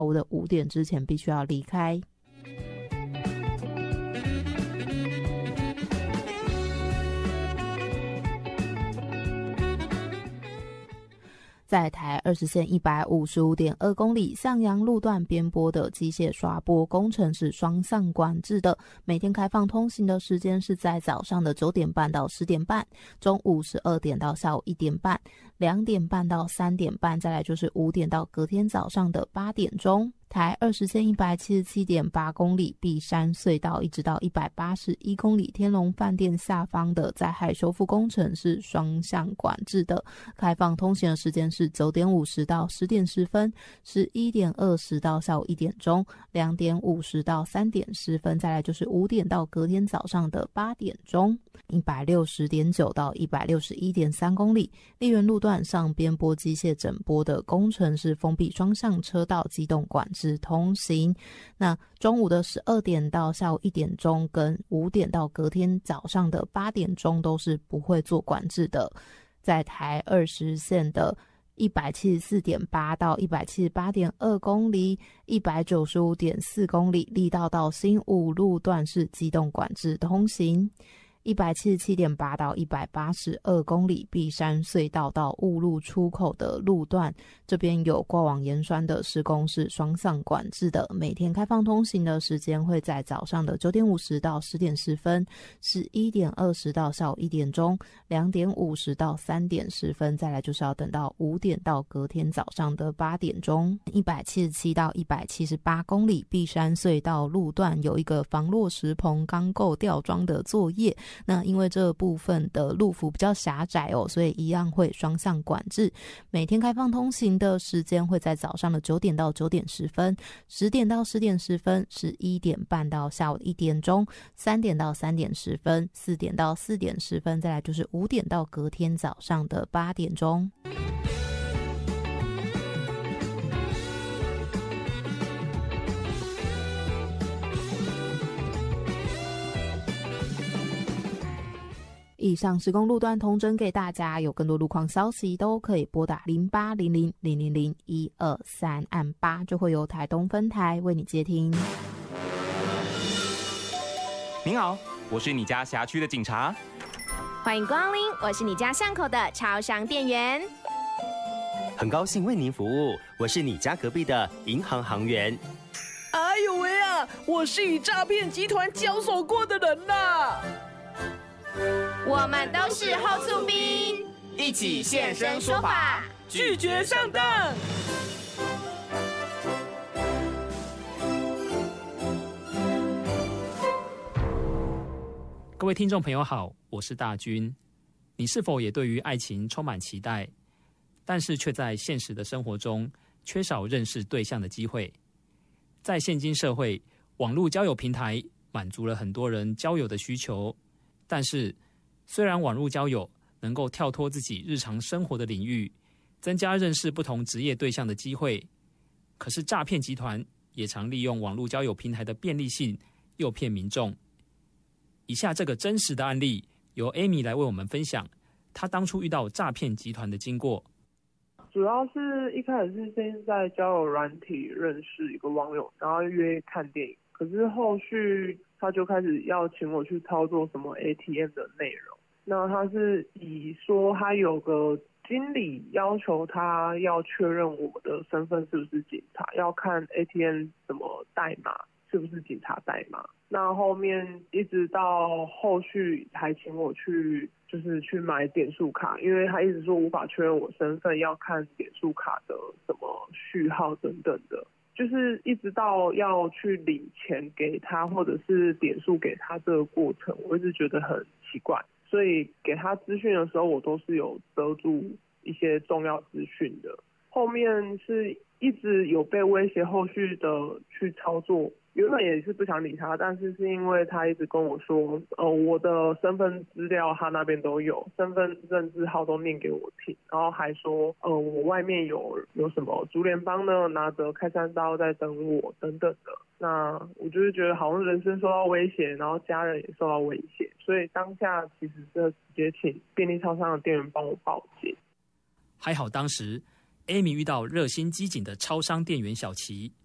我的5点之前必须要离开。在台20线 155.2 公里向阳路段边拨的机械刷拨工程是双向管制的，每天开放通行的时间是在早上的9点半到10点半，中午12点到下午1点半，2点半到3点半，再来就是5点到隔天早上的8点钟。台20线 177.8 公里碧山隧道一直到181公里天龙饭店下方的灾害修复工程是双向管制的，开放通行的时间是9点50到10点10分，11点20到下午1点钟，2点50到3点10分，再来就是5点到隔天早上的8点钟。160.9到161.3 公里丽园路段上边拨机械整拨的工程是封闭双向车道机动管制通行。那中午的12点到下午1点钟跟5点到隔天早上的8点钟都是不会做管制的。在台20线的174.8到178.2 公里195.4 公里力道到新武路段是机动管制通行。177.8到182公里碧山隧道到雾路出口的路段，这边有挂网盐酸的施工是双向管制的，每天开放通行的时间会在早上的9点50到10点10分，11点20到下午1点钟，2点50到3点10分，再来就是要等到5点到隔天早上的8点钟。177到178公里碧山隧道路段有一个防落石棚钢构吊装的作业，那因为这部分的路幅比较狭窄所以一样会双向管制，每天开放通行的时间会在早上的9点到9点10分，10点到10点10分，11点半到下午1点钟，3点到3点10分，4点到4点10分，再来就是5点到隔天早上的8点钟。以上施工路段统整给大家，有更多路况消息都可以拨打0800000123按8，就会由台东分台为你接听。 您好，我是你家辖区的警察。 欢迎光临，我是你家巷口的超商店员。 很高兴为您服务，我是你家隔壁的银行行员。 哎呦喂啊，我是与诈骗集团交手过的人呐。 我们都是后厝兵， 一起现身说法， 拒绝上当。 各位听众朋友好，我是大军。你是否也对于爱情充满期待，但是却在现实的生活中缺少认识对象的机会？在现今社会，网络交友平台满足了很多人交友的需求，但是虽然网络交友能够跳脱自己日常生活的领域，增加认识不同职业对象的机会，可是诈骗集团也常利用网络交友平台的便利性诱骗民众。以下这个真实的案例由 Amy 来为我们分享她当初遇到诈骗集团的经过。 主要是一开始是先在交友软体认识一个网友，然后约看电影，可是后续他就开始要请我去操作什么 ATM 的内容。那他是以说他有个经理要求他要确认我的身份是不是警察，要看 ATM 什么代码是不是警察代码。那后面一直到后续还请我去去买点数卡，因为他一直说无法确认我身份，要看点数卡的什么序号等等的，就是一直到要去领钱给他或者是点数给他这个过程，我一直觉得很奇怪，所以给他资讯的时候我都是有遮住一些重要资讯的。后面是一直有被威胁后续的去操作，原本也是不想理他，但是是因为他一直跟我说我的身份资料他那边都有，身份证字号都念给我听，然后还说我外面有什么竹联帮呢拿着开山刀在等我等等的。那我就是觉得好像人身受到威胁，然后家人也受到威胁，所以当下其实是直接请便利超商的店员帮我报警。 还好当时 Amy 遇到热心机警的超商店员小齐，